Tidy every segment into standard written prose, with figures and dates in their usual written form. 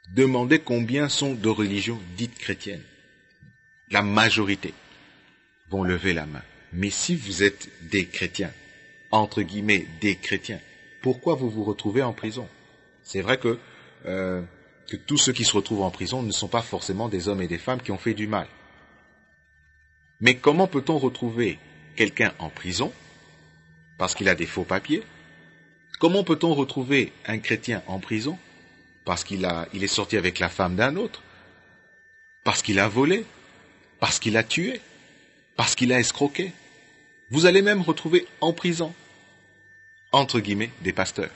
Demandez combien sont de religions dites chrétiennes. La majorité vont lever la main. Mais si vous êtes des chrétiens, entre guillemets des chrétiens, pourquoi vous vous retrouvez en prison? C'est vrai que tous ceux qui se retrouvent en prison ne sont pas forcément des hommes et des femmes qui ont fait du mal. Mais comment peut-on retrouver quelqu'un en prison parce qu'il a des faux papiers? Comment peut-on retrouver un chrétien en prison parce qu'il est sorti avec la femme d'un autre, parce qu'il a volé, parce qu'il a tué, parce qu'il a escroqué? Vous allez même retrouver en prison, entre guillemets, des pasteurs.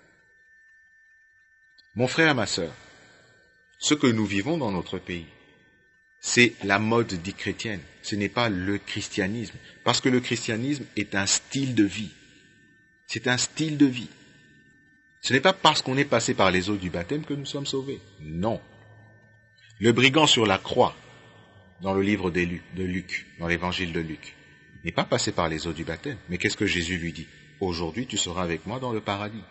Mon frère, ma sœur, ce que nous vivons dans notre pays, c'est la mode dite chrétienne. Ce n'est pas le christianisme. Parce que le christianisme est un style de vie. C'est un style de vie. Ce n'est pas parce qu'on est passé par les eaux du baptême que nous sommes sauvés. Non. Le brigand sur la croix, dans le livre de Luc, dans l'évangile de Luc, n'est pas passé par les eaux du baptême. Mais qu'est-ce que Jésus lui dit? Aujourd'hui, tu seras avec moi dans le paradis.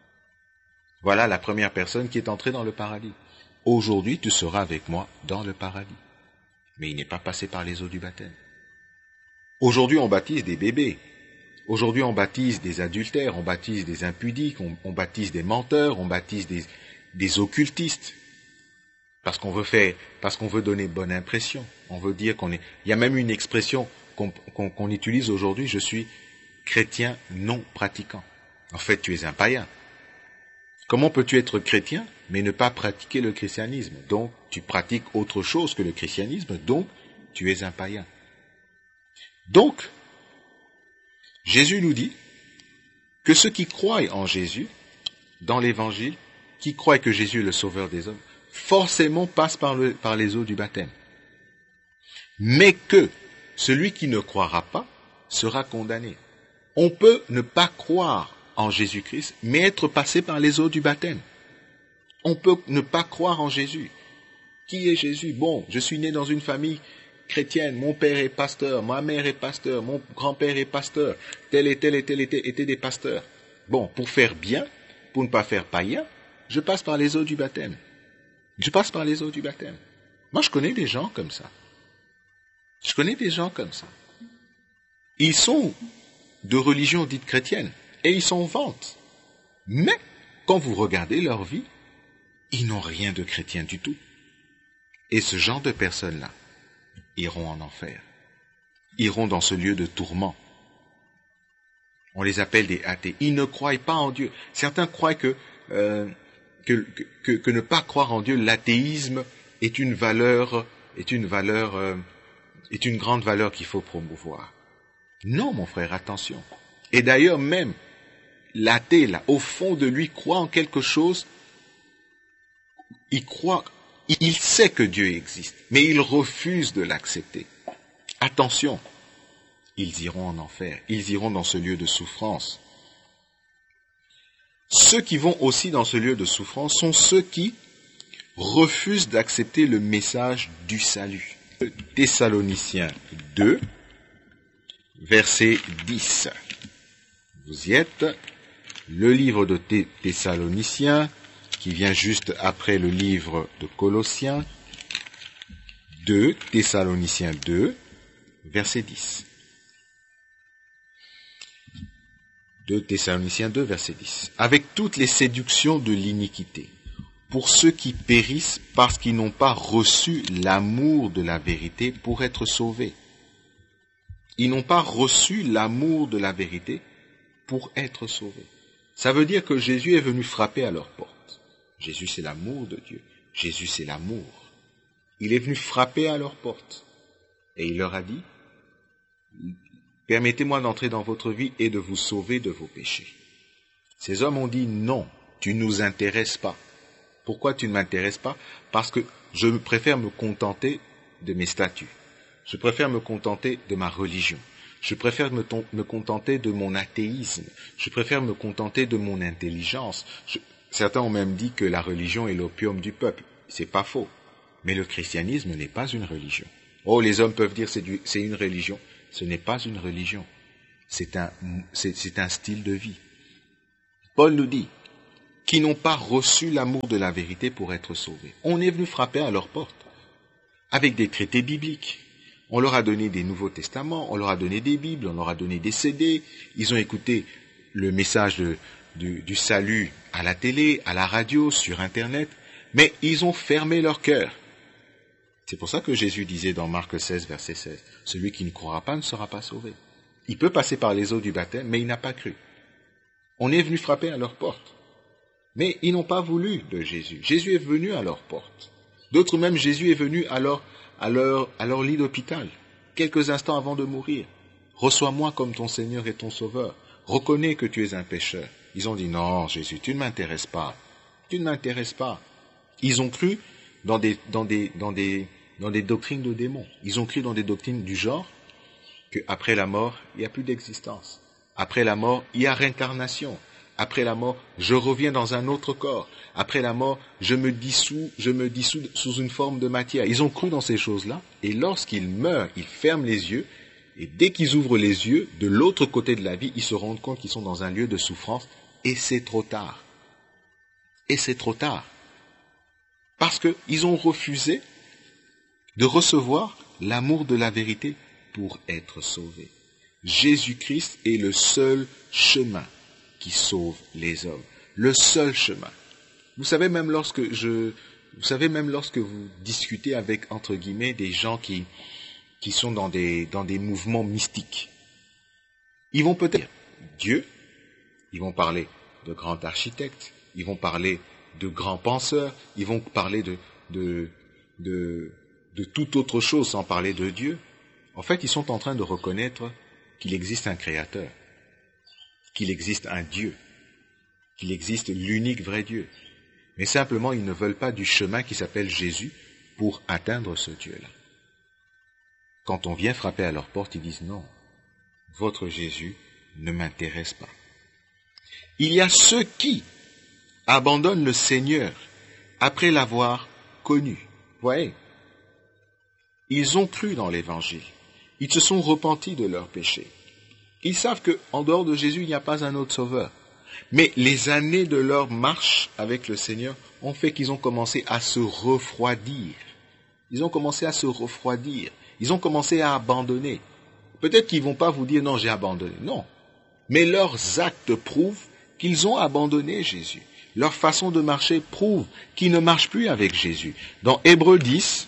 Voilà la première personne qui est entrée dans le paradis. Aujourd'hui, tu seras avec moi dans le paradis. Mais il n'est pas passé par les eaux du baptême. Aujourd'hui, on baptise des bébés. Aujourd'hui, on baptise des adultères, on baptise des impudiques, on baptise des menteurs, on baptise des occultistes. Parce qu'on veut donner bonne impression. On veut dire qu'on est... Il y a même une expression qu'on utilise aujourd'hui, je suis chrétien non pratiquant. En fait, tu es un païen. Comment peux-tu être chrétien, mais ne pas pratiquer le christianisme? Donc, tu pratiques autre chose que le christianisme, donc tu es un païen. Donc, Jésus nous dit que ceux qui croient en Jésus, dans l'évangile, qui croient que Jésus est le sauveur des hommes, forcément passent par les eaux du baptême. Mais que celui qui ne croira pas sera condamné. On peut ne pas croire en Jésus-Christ, mais être passé par les eaux du baptême. On peut ne pas croire en Jésus. Qui est Jésus? Bon, je suis né dans une famille chrétienne, mon père est pasteur, ma mère est pasteur, mon grand-père est pasteur, tel et tel et tel étaient des pasteurs. Bon, pour faire bien, pour ne pas faire païen, je passe par les eaux du baptême. Je passe par les eaux du baptême. Moi, je connais des gens comme ça. Je connais des gens comme ça. Ils sont de religion dite chrétienne et ils sont en vente. Mais, quand vous regardez leur vie, ils n'ont rien de chrétien du tout. Et ce genre de personnes-là iront en enfer. Iront dans ce lieu de tourment. On les appelle des athées. Ils ne croient pas en Dieu. Certains croient que ne pas croire en Dieu, l'athéisme est une grande valeur qu'il faut promouvoir. Non, mon frère, attention. Et d'ailleurs, même l'athée, là, au fond de lui, croit en quelque chose. Il sait que Dieu existe, mais il refuse de l'accepter. Attention, ils iront en enfer, ils iront dans ce lieu de souffrance. Ceux qui vont aussi dans ce lieu de souffrance sont ceux qui refusent d'accepter le message du salut. Thessaloniciens 2, verset 10. Vous y êtes. Le livre de Thessaloniciens, qui vient juste après le livre de Colossiens, 2, Thessaloniciens 2, verset 10. 2 Thessaloniciens 2, verset 10. Avec toutes les séductions de l'iniquité, pour ceux qui périssent parce qu'ils n'ont pas reçu l'amour de la vérité pour être sauvés. Ils n'ont pas reçu l'amour de la vérité pour être sauvés. Ça veut dire que Jésus est venu frapper à leur porte. Jésus, c'est l'amour de Dieu. Jésus, c'est l'amour. Il est venu frapper à leur porte. Et il leur a dit, permettez-moi d'entrer dans votre vie et de vous sauver de vos péchés. Ces hommes ont dit, non, tu ne nous intéresses pas. Pourquoi tu ne m'intéresses pas? Parce que je préfère me contenter de mes statuts. Je préfère me contenter de ma religion. Je préfère me contenter de mon athéisme. Je préfère me contenter de mon intelligence. Certains ont même dit que la religion est l'opium du peuple. C'est pas faux. Mais le christianisme n'est pas une religion. Oh, les hommes peuvent dire c'est une religion. Ce n'est pas une religion. C'est un style de vie. Paul nous dit, qui n'ont pas reçu l'amour de la vérité pour être sauvés. On est venu frapper à leur porte avec des traités bibliques. On leur a donné des Nouveaux Testaments, on leur a donné des Bibles, on leur a donné des CD. Ils ont écouté le message du salut à la télé, à la radio, sur Internet, mais ils ont fermé leur cœur. C'est pour ça que Jésus disait dans Marc 16, verset 16, « Celui qui ne croira pas ne sera pas sauvé. » Il peut passer par les eaux du baptême, mais il n'a pas cru. On est venu frapper à leur porte. Mais ils n'ont pas voulu de Jésus. Jésus est venu à leur porte. D'autres même, Jésus est venu à leur lit d'hôpital, quelques instants avant de mourir. « Reçois-moi comme ton Seigneur et ton Sauveur. Reconnais que tu es un pécheur. » Ils ont dit « Non, Jésus, tu ne m'intéresses pas. Tu ne m'intéresses pas. » Ils ont cru dans des doctrines de démons. Ils ont cru dans des doctrines du genre qu'après la mort, il n'y a plus d'existence. Après la mort, il y a réincarnation. Après la mort, je reviens dans un autre corps. Après la mort, je me dissous sous une forme de matière. Ils ont cru dans ces choses-là, et lorsqu'ils meurent, ils ferment les yeux, et dès qu'ils ouvrent les yeux, de l'autre côté de la vie, ils se rendent compte qu'ils sont dans un lieu de souffrance, et c'est trop tard. Et c'est trop tard. Parce qu'ils ont refusé de recevoir l'amour de la vérité pour être sauvés. Jésus-Christ est le seul chemin qui sauve les hommes. Le seul chemin. Vous savez, même lorsque vous discutez avec, entre guillemets, des gens qui sont dans des mouvements mystiques, ils vont peut-être dire Dieu, ils vont parler de grands architectes, ils vont parler de grands penseurs, ils vont parler de toute autre chose sans parler de Dieu. En fait, ils sont en train de reconnaître qu'il existe un Créateur, qu'il existe un Dieu, qu'il existe l'unique vrai Dieu. Mais simplement, ils ne veulent pas du chemin qui s'appelle Jésus pour atteindre ce Dieu-là. Quand on vient frapper à leur porte, ils disent non, votre Jésus ne m'intéresse pas. Il y a ceux qui abandonnent le Seigneur après l'avoir connu. Vous voyez, ils ont cru dans l'Évangile. Ils se sont repentis de leurs péchés. Ils savent qu'en dehors de Jésus, il n'y a pas un autre sauveur. Mais les années de leur marche avec le Seigneur ont fait qu'ils ont commencé à se refroidir. Ils ont commencé à se refroidir. Ils ont commencé à abandonner. Peut-être qu'ils ne vont pas vous dire non, j'ai abandonné. Non. Mais leurs actes prouvent qu'ils ont abandonné Jésus. Leur façon de marcher prouve qu'ils ne marchent plus avec Jésus. Dans Hébreux 10,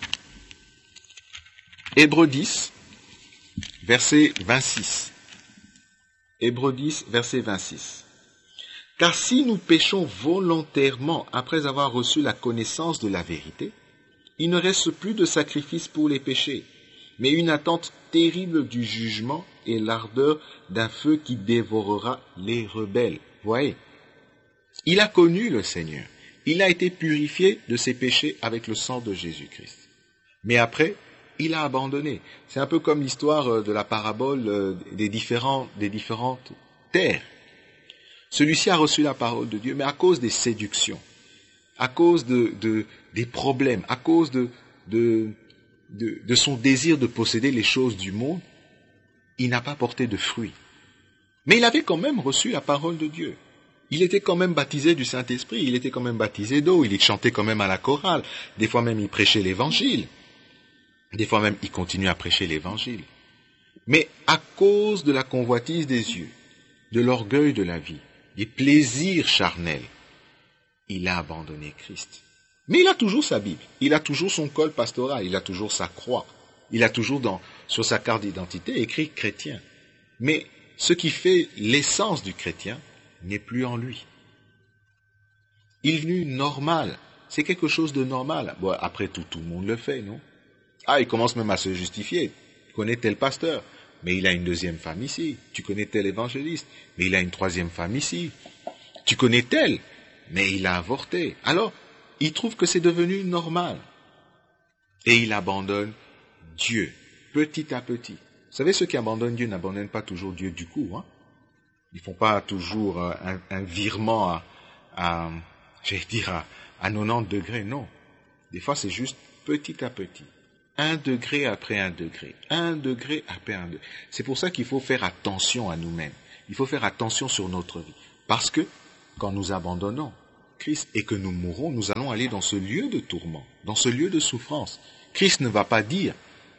verset 26. Hébreux 10, verset 26. Car si nous péchons volontairement après avoir reçu la connaissance de la vérité, il ne reste plus de sacrifice pour les péchés, mais une attente terrible du jugement et l'ardeur d'un feu qui dévorera les rebelles. Voyez, il a connu le Seigneur. Il a été purifié de ses péchés avec le sang de Jésus-Christ. Mais après, il a abandonné. C'est un peu comme l'histoire de la parabole des différentes terres. Celui-ci a reçu la parole de Dieu, mais à cause des séductions, à cause des problèmes, à cause de son désir de posséder les choses du monde, il n'a pas porté de fruits. Mais il avait quand même reçu la parole de Dieu. Il était quand même baptisé du Saint-Esprit, il était quand même baptisé d'eau, il chantait quand même à la chorale, des fois même il prêchait l'Évangile. Des fois même, il continue à prêcher l'Évangile. Mais à cause de la convoitise des yeux, de l'orgueil de la vie, des plaisirs charnels, il a abandonné Christ. Mais il a toujours sa Bible, il a toujours son col pastoral, il a toujours sa croix, il a toujours sur sa carte d'identité écrit chrétien. Mais ce qui fait l'essence du chrétien n'est plus en lui. Il est venu normal, c'est quelque chose de normal. Bon, après tout le monde le fait, non? Ah, il commence même à se justifier. Tu connais tel pasteur, mais il a une deuxième femme ici. Tu connais tel évangéliste, mais il a une troisième femme ici. Tu connais tel, mais il a avorté. Alors, il trouve que c'est devenu normal. Et il abandonne Dieu, petit à petit. Vous savez, ceux qui abandonnent Dieu n'abandonnent pas toujours Dieu du coup. Hein? Ils font pas toujours un virement à 90 degrés, non. Des fois, c'est juste petit à petit. 1 degré après 1 degré. 1 degré après 1 degré. C'est pour ça qu'il faut faire attention à nous-mêmes. Il faut faire attention sur notre vie. Parce que, quand nous abandonnons, Christ et que nous mourrons, nous allons aller dans ce lieu de tourment, dans ce lieu de souffrance. Christ ne va pas dire,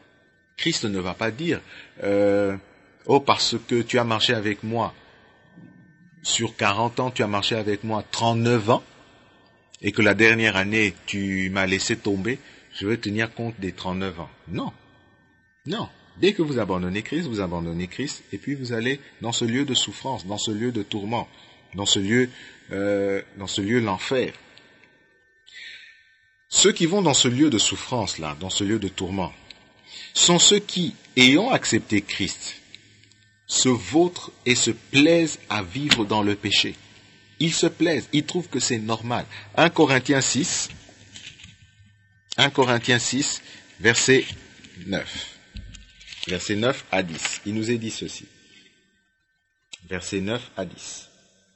oh, parce que tu as marché avec moi, sur 40 ans, tu as marché avec moi 39 ans, et que la dernière année, tu m'as laissé tomber, je vais tenir compte des 39 ans. Non. Non. Dès que vous abandonnez Christ, et puis vous allez dans ce lieu de souffrance, dans ce lieu de tourment, dans ce lieu l'enfer. Ceux qui vont dans ce lieu de souffrance là, dans ce lieu de tourment, sont ceux qui, ayant accepté Christ, se vautrent et se plaisent à vivre dans le péché. Ils se plaisent, ils trouvent que c'est normal. 1 Corinthiens 6, verset 9. Verset 9 à 10. Il nous est dit ceci. Verset 9 à 10.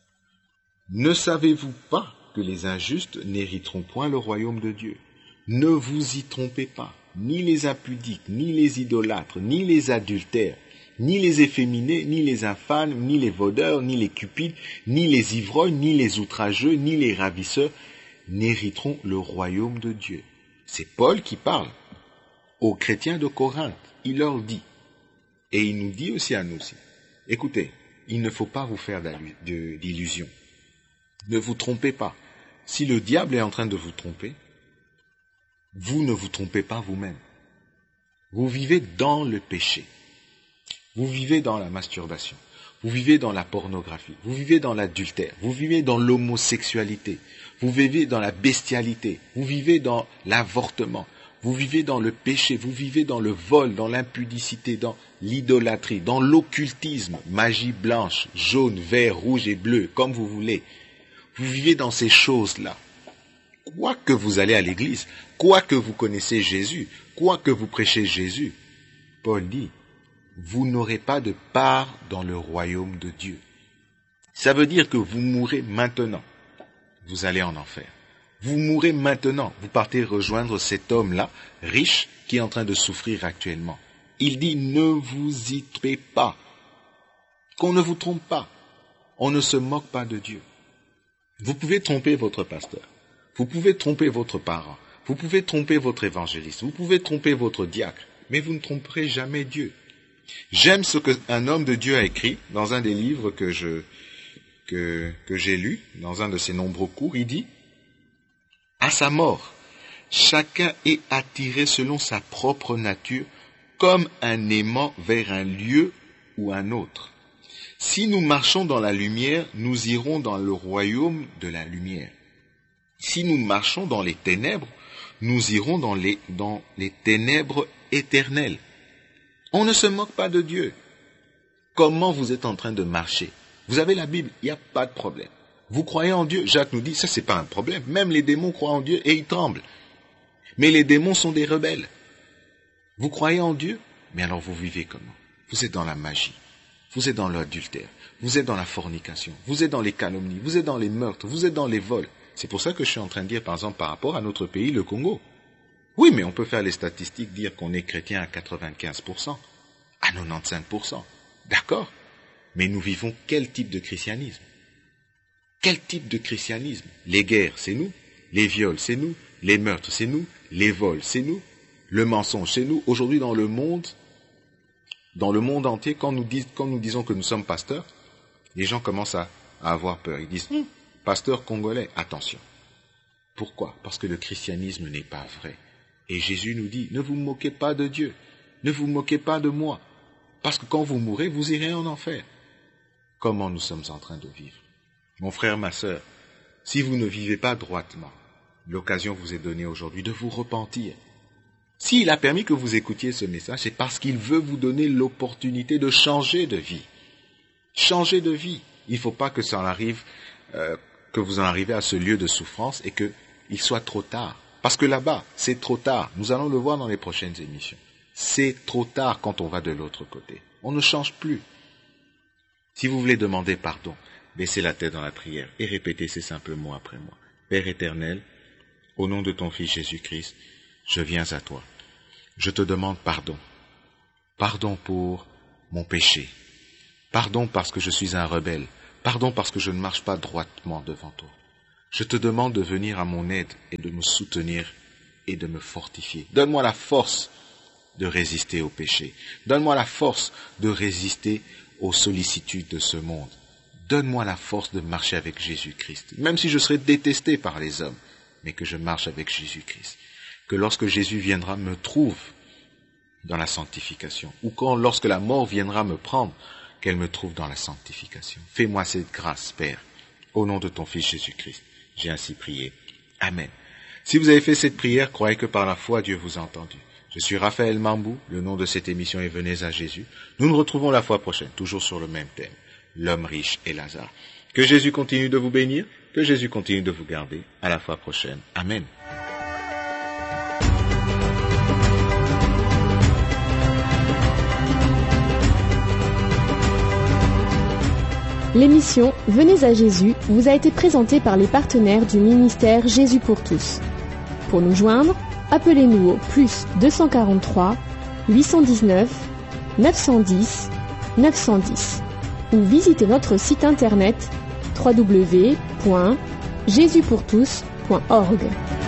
Ne savez-vous pas que les injustes n'hériteront point le royaume de Dieu? Ne vous y trompez pas. Ni les impudiques, ni les idolâtres, ni les adultères, ni les efféminés, ni les infâmes, ni les voleurs, ni les cupides, ni les ivrognes, ni les outrageux, ni les ravisseurs n'hériteront le royaume de Dieu. C'est Paul qui parle aux chrétiens de Corinthe. Il leur dit, et il nous dit aussi à nous aussi, écoutez, il ne faut pas vous faire d'illusions. Ne vous trompez pas. Si le diable est en train de vous tromper, vous ne vous trompez pas vous-même. Vous vivez dans le péché. Vous vivez dans la masturbation. Vous vivez dans la pornographie. Vous vivez dans l'adultère. Vous vivez dans l'homosexualité. Vous vivez dans la bestialité. Vous vivez dans l'avortement. Vous vivez dans le péché. Vous vivez dans le vol, dans l'impudicité, dans l'idolâtrie, dans l'occultisme, magie blanche, jaune, vert, rouge et bleu, comme vous voulez. Vous vivez dans ces choses-là. Quoi que vous allez à l'église, quoi que vous connaissez Jésus, quoi que vous prêchez Jésus, Paul dit, vous n'aurez pas de part dans le royaume de Dieu. Ça veut dire que vous mourrez maintenant, vous allez en enfer. Vous mourrez maintenant, vous partez rejoindre cet homme-là, riche, qui est en train de souffrir actuellement. Il dit, ne vous y trompez pas, qu'on ne vous trompe pas, on ne se moque pas de Dieu. Vous pouvez tromper votre pasteur. Vous pouvez tromper votre parent, vous pouvez tromper votre évangéliste, vous pouvez tromper votre diacre, mais vous ne tromperez jamais Dieu. J'aime ce qu'un homme de Dieu a écrit dans un des livres que j'ai lu, dans un de ses nombreux cours. Il dit, à sa mort, chacun est attiré selon sa propre nature, comme un aimant vers un lieu ou un autre. Si nous marchons dans la lumière, nous irons dans le royaume de la lumière. Si nous marchons dans les ténèbres, nous irons dans les ténèbres éternelles. On ne se moque pas de Dieu. Comment vous êtes en train de marcher? Vous avez la Bible, il n'y a pas de problème. Vous croyez en Dieu? Jacques nous dit, ça c'est pas un problème. Même les démons croient en Dieu et ils tremblent. Mais les démons sont des rebelles. Vous croyez en Dieu? Mais alors vous vivez comment? Vous êtes dans la magie. Vous êtes dans l'adultère. Vous êtes dans la fornication. Vous êtes dans les calomnies. Vous êtes dans les meurtres. Vous êtes dans les vols. C'est pour ça que je suis en train de dire, par exemple, par rapport à notre pays, le Congo. Oui, mais on peut faire les statistiques, dire qu'on est chrétien à 95%, à 95%. D'accord? Mais nous vivons quel type de christianisme? Quel type de christianisme? Les guerres, c'est nous. Les viols, c'est nous. Les meurtres, c'est nous. Les vols, c'est nous. Le mensonge, c'est nous. Aujourd'hui, dans le monde entier, quand nous disons que nous sommes pasteurs, les gens commencent à avoir peur. Ils disent, pasteur congolais, attention. Pourquoi? Parce que le christianisme n'est pas vrai. Et Jésus nous dit, ne vous moquez pas de Dieu. Ne vous moquez pas de moi. Parce que quand vous mourrez, vous irez en enfer. Comment nous sommes en train de vivre? Mon frère, ma sœur, si vous ne vivez pas droitement, l'occasion vous est donnée aujourd'hui de vous repentir. S'il a permis que vous écoutiez ce message, c'est parce qu'il veut vous donner l'opportunité de changer de vie. Changer de vie. Il ne faut pas que ça arrive, que vous en arrivez à ce lieu de souffrance et qu'il soit trop tard. Parce que là-bas, c'est trop tard. Nous allons le voir dans les prochaines émissions. C'est trop tard quand on va de l'autre côté. On ne change plus. Si vous voulez demander pardon, baissez la tête dans la prière et répétez ces simples mots après moi. Père éternel, au nom de ton Fils Jésus-Christ, je viens à toi. Je te demande pardon. Pardon pour mon péché. Pardon parce que je suis un rebelle. Pardon parce que je ne marche pas droitement devant toi. Je te demande de venir à mon aide et de me soutenir et de me fortifier. Donne-moi la force de résister au péché. Donne-moi la force de résister aux sollicitudes de ce monde. Donne-moi la force de marcher avec Jésus-Christ, même si je serai détesté par les hommes, mais que je marche avec Jésus-Christ. Que lorsque Jésus viendra me trouve dans la sanctification, ou lorsque la mort viendra me prendre, qu'elle me trouve dans la sanctification. Fais-moi cette grâce, Père, au nom de ton Fils Jésus-Christ. J'ai ainsi prié. Amen. Si vous avez fait cette prière, croyez que par la foi, Dieu vous a entendu. Je suis Raphaël Mambou, le nom de cette émission est Venez à Jésus. Nous nous retrouvons la fois prochaine, toujours sur le même thème, l'homme riche et Lazare. Que Jésus continue de vous bénir, que Jésus continue de vous garder. À la fois prochaine. Amen. L'émission Venez à Jésus vous a été présentée par les partenaires du ministère Jésus pour tous. Pour nous joindre, appelez-nous au +243 819 910 910 ou visitez notre site internet www.jesuspourtous.org.